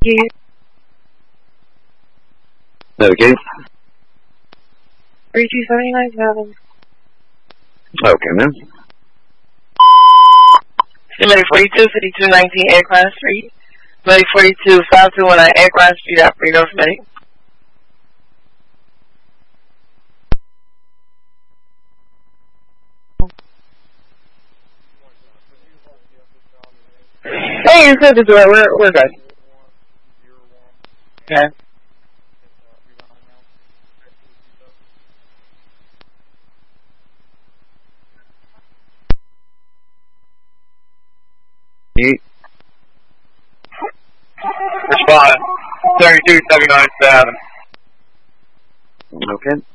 Yeah. Okay. 32797. Okay, ma'am. Somebody 42, 5219 Aircraft Street. Somebody 42, 5219 Aircraft Street, operator medic. Hey, you said the door. We're good. Okay. Respond. 32797. Okay.